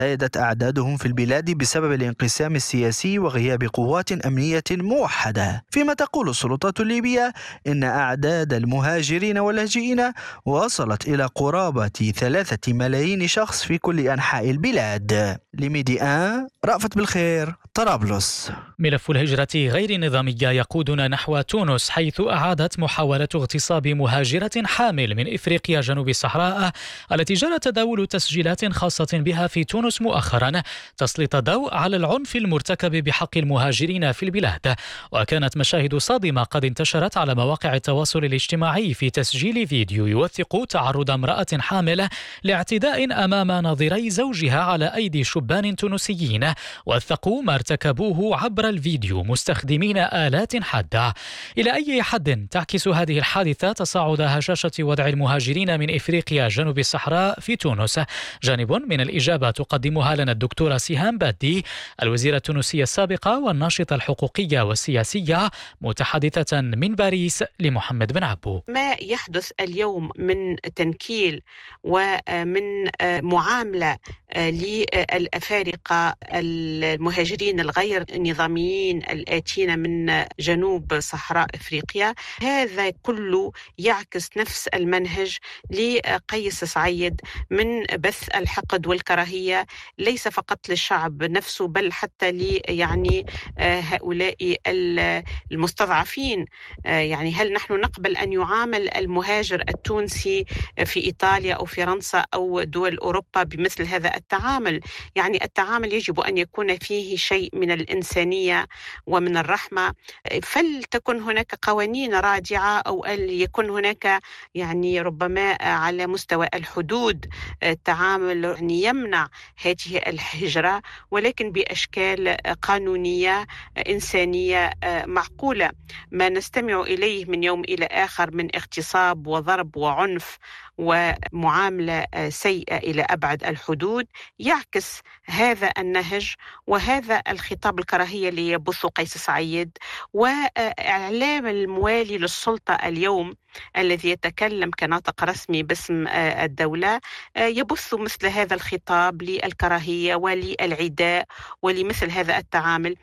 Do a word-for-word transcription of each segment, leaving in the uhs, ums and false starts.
زادت أعدادهم في البلاد بسبب الانقسام السياسي وغياب قوات أمنية موحدة، فيما تقول السلطات الليبية إن أعداد المهاجرين واللاجئين وصلت إلى قرابة ثلاثة ملايين شخص في كل أنحاء البلاد. لميدي آن، رأفت بالخير، طرابلس. ملف الهجرة غير النظامية يقودنا نحو تونس، حيث أعادت محاولة اغتصاب مهاجرة حامل من إفريقيا جنوب الصحراء التي جرى تداول تسجيلات خاصة بها في تونس مؤخرا تسلط الضوء على العنف المرتكب بحق المهاجرين في البلاد. وكانت مشاهد صادمة قد انتشرت على مواقع التواصل الاجتماعي في تسجيل فيديو يوثق تعرض امرأة حامل لاعتداء أمام ناظري زوجها على أيدي شبان تونسيين وثقوا ما ارتكبوه عبر الفيديو مستخدمين آلات حادة. إلى أي حد تعكس هذه الحادثة تصاعد هشاشة وضع المهاجرين من إفريقيا جنوب الصحراء في تونس؟ جانب من الإجابة تقدمها لنا الدكتورة سهام بادي، الوزيرة التونسية السابقة والناشطة الحقوقية والسياسية، متحدثة من باريس لمحمد بن عبو. ما يحدث اليوم من تنكيل ومن معاملة للأفارقة المهاجرين الغير نظاميين الآتين من جنوب صحراء أفريقيا، هذا كله يعكس نفس المنهج لقيس سعيد من بث الحقد والكراهية، ليس فقط للشعب نفسه بل حتى لي يعني هؤلاء المستضعفين. يعني هل نحن نقبل أن يعامل المهاجر التونسي في إيطاليا أو فرنسا أو دول أوروبا بمثل هذا التعامل؟ يعني التعامل يجب أن يكون فيه شيء من الإنسانية ومن الرحمة. فلتكن هناك قوانين رادعة أو يكون هناك يعني ربما على مستوى الحدود التعامل يعني يمنع هذه الهجرة، ولكن بأشكال قانونية إنسانية معقولة. ما نستمع إليه من يوم إلى آخر من اغتصاب وضرب وعنف ومعاملة سيئة إلى أبعد الحدود يعكس هذا النهج وهذا الخطاب الكراهية اللي يبث قيس سعيد وإعلام الموالي للسلطة اليوم الذي يتكلم كناطق رسمي باسم الدولة يبث مثل هذا الخطاب للكراهية وللعداء ولمثل هذا التعامل.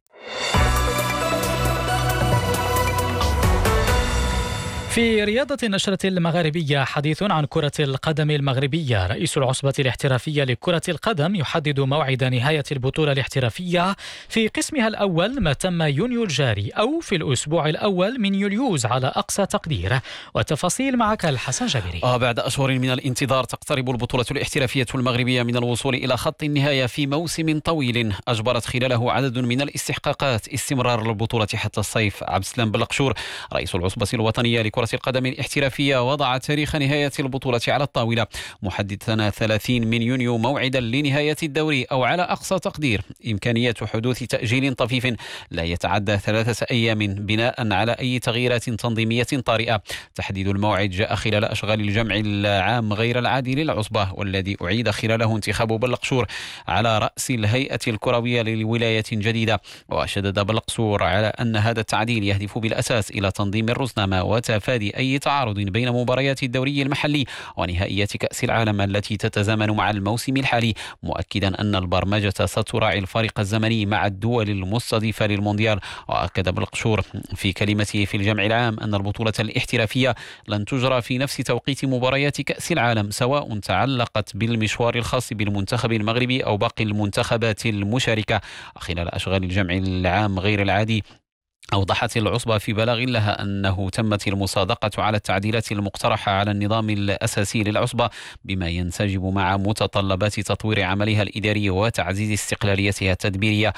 في رياضة النشرة المغاربية حديث عن كرة القدم المغربية. رئيس العصبة الاحترافية لكرة القدم يحدد موعد نهاية البطولة الاحترافية في قسمها الأول ما تم يونيو الجاري أو في الأسبوع الأول من يوليوز على أقصى تقدير. والتفاصيل معك الحسن جابري. آه بعد أشهر من الانتظار تقترب البطولة الاحترافية المغربية من الوصول إلى خط النهاية في موسم طويل أجبرت خلاله عدد من الاستحقاقات استمرار البطولة حتى الصيف. عبد السلام بلقشور رئيس العصبة الوطنية لكرة القدم الاحترافية وضع تاريخ نهاية البطولة على الطاولة، محددا ثلاثين من يونيو موعدا لنهاية الدوري أو على أقصى تقدير إمكانية حدوث تأجيل طفيف لا يتعدى ثلاثة أيام بناء على أي تغييرات تنظيمية طارئة. تحديد الموعد جاء خلال أشغال الجمع العام غير العادي للعصبة والذي أعيد خلاله انتخاب بلقشور على رأس الهيئة الكروية لولاية جديدة. وشدد بلقشور على أن هذا التعديل يهدف بالأساس إلى تنظيم الرزنامة وتفادي أي تعارض بين مباريات الدوري المحلي ونهائيات كأس العالم التي تتزامن مع الموسم الحالي، مؤكدا أن البرمجة ستراعي الفارق الزمني مع الدول المستضيفة للمونديال. وأكد بلقشور في كلمته في الجمع العام أن البطولة الاحترافية لن تجرى في نفس توقيت مباريات كأس العالم سواء تعلقت بالمشوار الخاص بالمنتخب المغربي أو باقي المنتخبات المشاركة. خلال أشغال الجمع العام غير العادي أوضحت العصبة في بلاغ لها أنه تمت المصادقة على التعديلات المقترحة على النظام الأساسي للعصبة بما ينسجم مع متطلبات تطوير عملها الإداري وتعزيز استقلاليتها التدبيرية.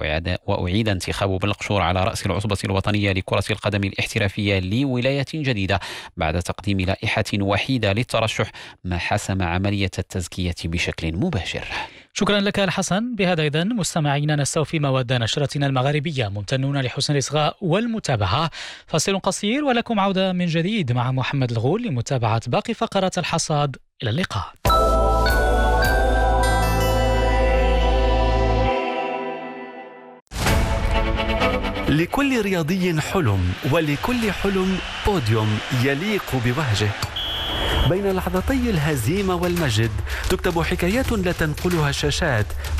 وأعيد انتخاب بلقشور على رأس العصبة الوطنية لكرة القدم الاحترافية لولاية جديدة بعد تقديم لائحة وحيدة للترشح ما حسم عملية التزكية بشكل مباشر. شكرا لك الحسن. بهذا إذن مستمعينا نستوفي مواد نشرتنا المغاربية، ممتنون لحسن الإصغاء والمتابعة. فاصل قصير ولكم عودة من جديد مع محمد الغول لمتابعة باقي فقرات الحصاد. إلى اللقاء. لكل رياضي حلم ولكل حلم بوديوم يليق بوهجه. بين لحظتي الهزيمة والمجد تكتب حكايات لا تنقلها الشاشات،